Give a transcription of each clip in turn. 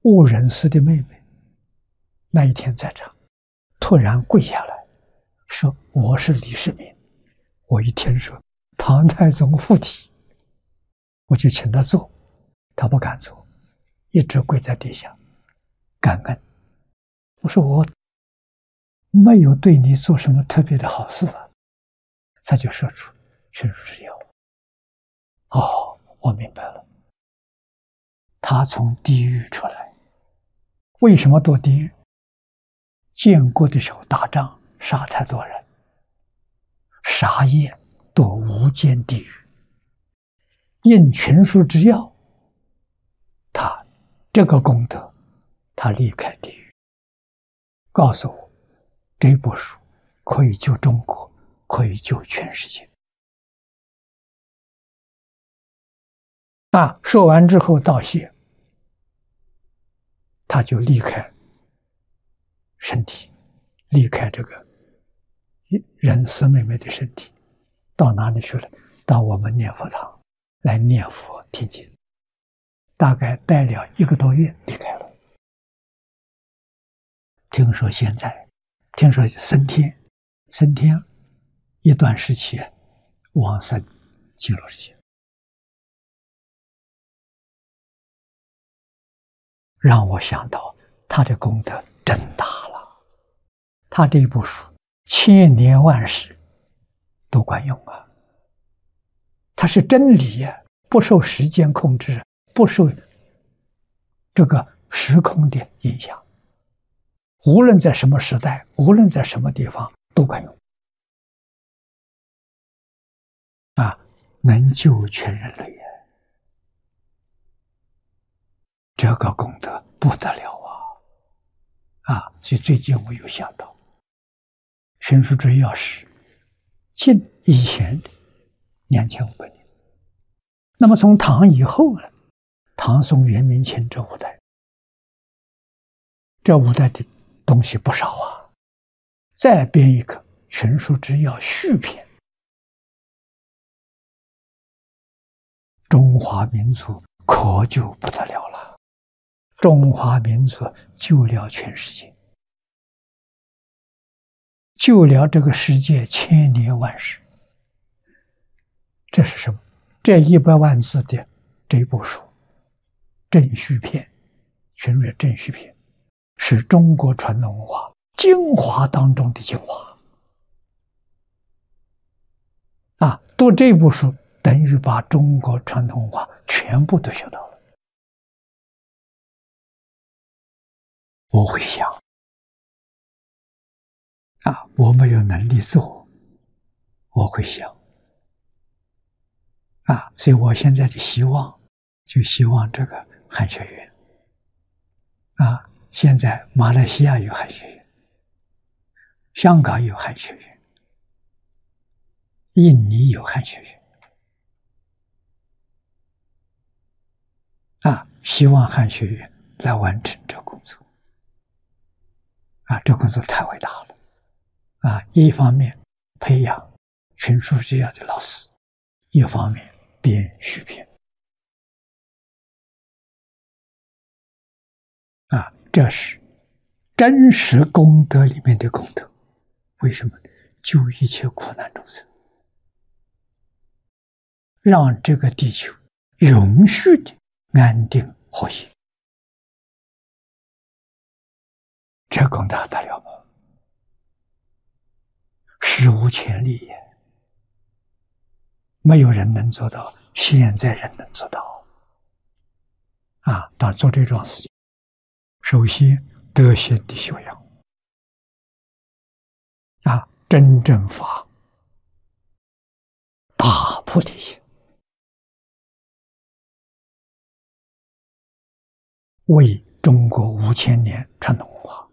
误人师的妹妹，那一天在场，突然跪下来说：“我是李世民。”我一听说唐太宗附体，我就请他坐，他不敢坐，一直跪在地下感恩。我说我没有对你做什么特别的好事啊，他就说出群书之要。哦，我明白了，他从地狱出来，为什么堕地狱？建国的时候打仗杀太多人，杀业堕无间地狱，应群书之要，他这个功德，他离开地狱，告诉我这部书可以救中国，可以救全世界。说完之后道谢，他就离开身体，离开这个人师妹妹的身体，到哪里去了？到我们念佛堂来念佛听经，大概待了1个多月离开了。听说升天一段时期往生极乐世界，让我想到他的功德真大了。他这部书千年万世都管用啊，它是真理呀，不受时间控制，不受这个时空的影响，无论在什么时代，无论在什么地方都管用能救全人类呀，这个功德不得了所以最近我有想到群书之要是近以前的2500年，那么从唐以后呢，唐宋元明清这5代，这5代的东西不少啊。再编一个群书之要续篇，中华民族可就不得了了，中华民族救了全世界，救了这个世界千年万世。这是什么？这100万字的这部书正序篇，群书正序篇，是中国传统文化精华当中的精华读这部书等于把中国传统文化全部都学到了。我会想我没有能力做，我会想所以我现在的希望就希望这个汉学院现在马来西亚有汉学院，香港有汉学院，印尼有汉学院希望汉学院来完成这工作这工作太伟大了一方面培养群书之要的老师，一方面编续篇这是真实功德里面的功德。为什么？救一切苦难众生，让这个地球永续的安定和谐，这功德得了吗？史无前例也，没有人能做到，现在人能做到当做这桩事情，首先德行的修养真正发大菩提心，为中国5000年传统文化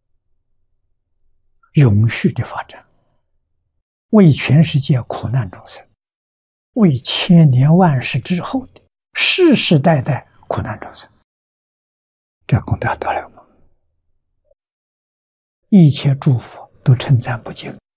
永续的发展，为全世界苦难众生，为千年万世之后的世世代代苦难众生，这功德得了吗？一切诸佛都称赞不尽。